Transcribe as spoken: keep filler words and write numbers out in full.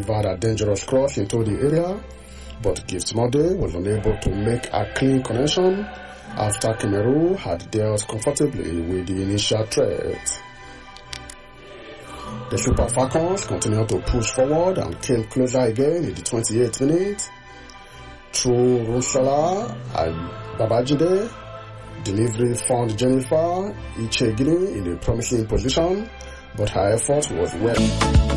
delivered a dangerous cross into the area, but Gift Mode was unable to make a clean connection after Cameroon had dealt comfortably with the initial threat. The Super Falcons continued to push forward and came closer again in the twenty-eighth minute through Rushala and Babajide. Delivery found Jennifer Ichegini in a promising position, but her effort was well.